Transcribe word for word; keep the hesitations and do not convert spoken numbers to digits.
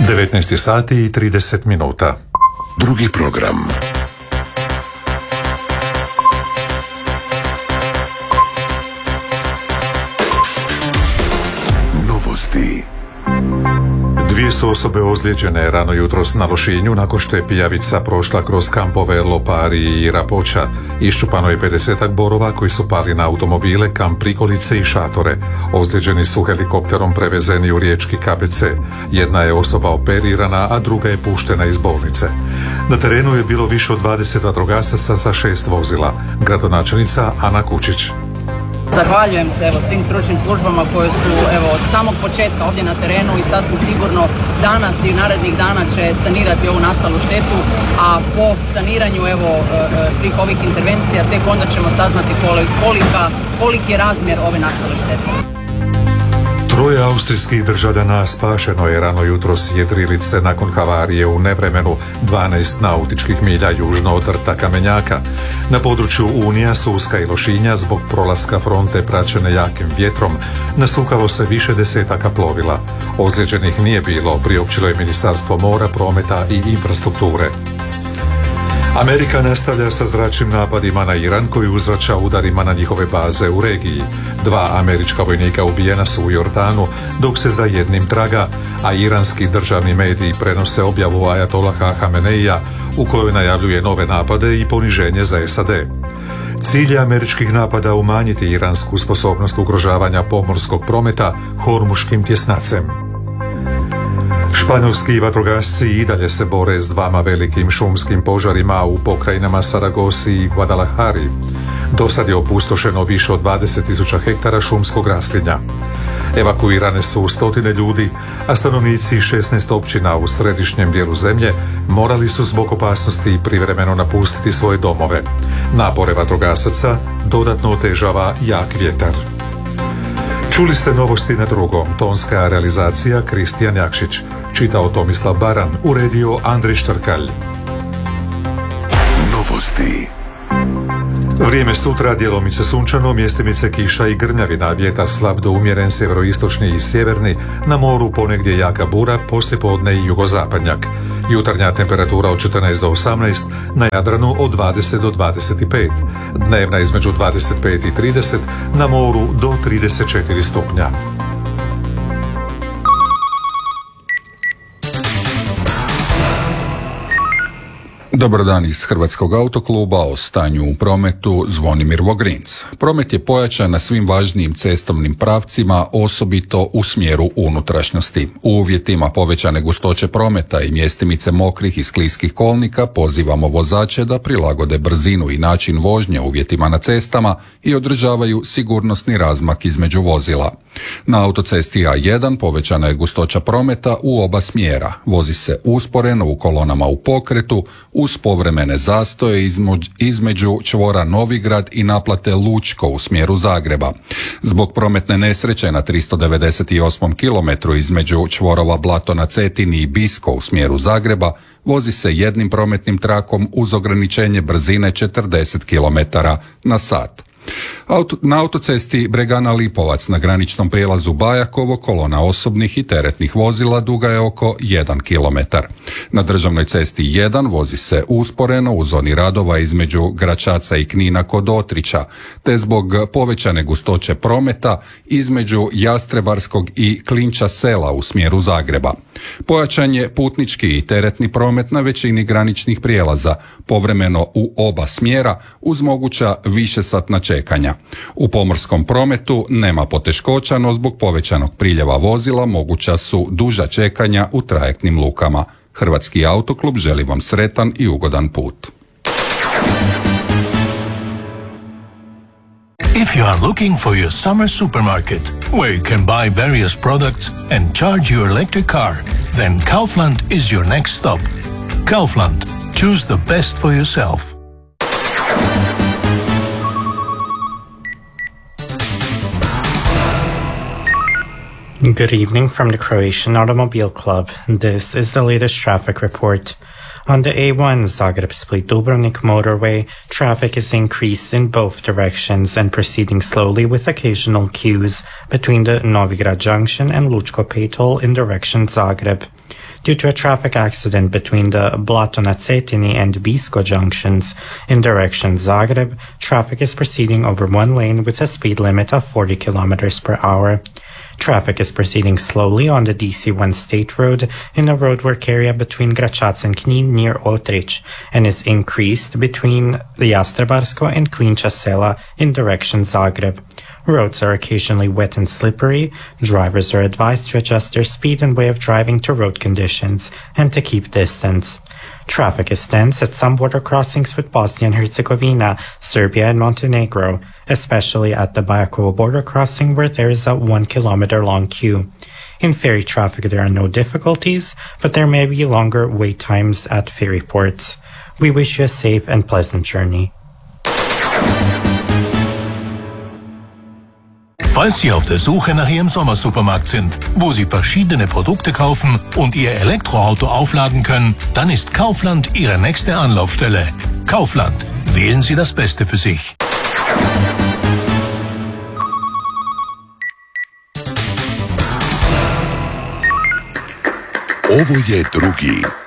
devetnaest sati i trideset minuta. Drugi program. Novosti. Dvije su osobe ozlijeđene rano jutros na Lošinju nakon što je pijavica prošla kroz kampove Lopari i Rapoća. Iščupano je pedesetak borova koji su pali na automobile, kamp prikolice i šatore. Ozlijeđeni su helikopterom prevezeni u riječki K B C. Jedna je osoba operirana, a druga je puštena iz bolnice. Na terenu je bilo više od dvadeset vatrogasaca sa šest vozila. Gradonačelnica Ana Kučić. Zahvaljujem se evo, svim stručnim službama koje su evo, od samog početka ovdje na terenu i sasvim sigurno danas i narednih dana će sanirati ovu nastalu štetu, a po saniranju evo, svih ovih intervencija tek onda ćemo saznati kolika, koliki je razmjer ove nastale štete. Troje austrijskih državljana spašeno je rano jutros jedrilice nakon havarije u nevremenu dvanaest nautičkih milja južno od rta Kamenjaka. Na području Unija, Suska i Lošinja zbog prolaska fronte praćene jakim vjetrom nasukalo se više desetaka plovila. Ozlijeđenih nije bilo, priopćilo je Ministarstvo mora, prometa i infrastrukture. Amerika nastavlja sa zračnim napadima na Iran koji uzvraća udarima na njihove baze u regiji. Dva američka vojnika ubijena su u Jordanu dok se za jednim traga, a iranski državni mediji prenose objavu Ajatolaha Hameneija u kojoj najavljuje nove napade i poniženje za S A D. Cilj je američkih napada umanjiti iransku sposobnost ugrožavanja pomorskog prometa Hormuškim tjesnacem. Španjolski vatrogasci i dalje se bore s dvama velikim šumskim požarima u pokrajinama Saragosi i Guadalajari. Dosad je opustošeno više od dvadeset tisuća hektara šumskog raslinja. Evakuirane su stotine ljudi, a stanovnici šesnaest općina u središnjem dijelu zemlje morali su zbog opasnosti privremeno napustiti svoje domove. Napore vatrogasaca dodatno otežava jak vjetar. Čuli ste novosti na drugom, tonska realizacija Kristijan Jakšić, čitao Tomislav Baran, uredio Andrej Štrkalj. Novosti. Vrijeme sutra djelomice sunčano, mjestimice kiša i grmljavina, vjetar slab do umjeren sjeveroistočni i sjeverni, na moru ponegdje jaka bura, poslijepodne i jugozapadnjak. Jutarnja temperatura od četrnaest do osamnaest, na Jadranu od dvadeset do dvadeset pet. Dnevna između dvadeset pet i trideset, na moru do trideset četiri stupnja. Dobar dan iz Hrvatskog autokluba, o stanju u prometu Zvonimir Vogrinc. Promet je pojačan na svim važnijim cestovnim pravcima, osobito u smjeru unutrašnjosti. U uvjetima povećane gustoće prometa i mjestimice mokrih i skliskih kolnika pozivamo vozače da prilagode brzinu i način vožnje uvjetima na cestama i održavaju sigurnosni razmak između vozila. Na autocesti A jedan povećana je gustoća prometa u oba smjera. Vozi se usporeno u kolonama u pokretu, uz povremene zastoje između čvora Novigrad i naplate Lučko u smjeru Zagreba. Zbog prometne nesreće na tristo devedeset osmom kilometru između čvorova Blato na Cetini i Bisko u smjeru Zagreba vozi se jednim prometnim trakom uz ograničenje brzine četrdeset kilometara na sat. Auto, na autocesti Bregana Lipovac na graničnom prijelazu Bajakovo kolona osobnih i teretnih vozila duga je oko jedan kilometar. Na državnoj cesti jedan vozi se usporeno u zoni radova između Gračaca i Knina kod Otrića, te zbog povećane gustoće prometa između Jastrebarskog i Klinča sela u smjeru Zagreba. Pojačan je putnički i teretni promet na većini graničnih prijelaza, povremeno u oba smjera uz moguća višesatna čekanja. U pomorskom prometu nema poteškoća, no zbog povećanog priljeva vozila moguća su duža čekanja u trajektnim lukama. Hrvatski autoklub želi vam sretan i ugodan put. If you are looking for your summer supermarket, where you can buy various products and charge your electric car, then Kaufland is your next stop. Kaufland. Choose the best for yourself. Good evening from the Croatian Automobile Club. This is the latest traffic report. On the A one Zagreb-Split-Dubrovnik motorway, traffic is increased in both directions and proceeding slowly with occasional queues between the Novigrad Junction and Lučko Pej toll in direction Zagreb. due to a traffic accident between the Blato na Cetini and Bisko junctions in direction Zagreb. Traffic is proceeding over one lane with a speed limit of forty kilometers per hour. Traffic is proceeding slowly on the D C one State Road in a road work area between Gračac and Knin near Otrich, and is increased between the Jastrebarsko and Klinča Sela in direction Zagreb. Roads are occasionally wet and slippery. Drivers are advised to adjust their speed and way of driving to road conditions and to keep distance. Traffic is tense at some border crossings with Bosnia and Herzegovina, Serbia and Montenegro, especially at the Bajakovo border crossing where there is a one kilometer long queue. In ferry traffic there are no difficulties, but there may be longer wait times at ferry ports. We wish you a safe and pleasant journey. Falls Sie auf der Suche nach Ihrem Sommersupermarkt sind, wo Sie verschiedene Produkte kaufen und Ihr Elektroauto aufladen können, dann ist Kaufland Ihre nächste Anlaufstelle. Kaufland. Wählen Sie das Beste für sich. Ovo je drugi